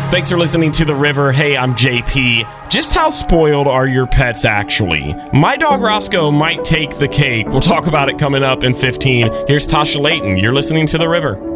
Thanks for listening to The River. Hey, I'm JP. Just how spoiled are your pets, actually? My dog Roscoe might take the cake. We'll talk about it coming up in 15. Here's Tasha Layton. You're listening to The River.